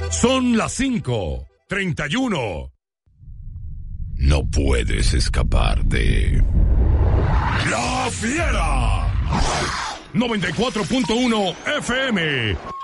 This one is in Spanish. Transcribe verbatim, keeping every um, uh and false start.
Son las cinco treinta y uno. No puedes escapar de La Fiera. noventa y cuatro punto uno F M.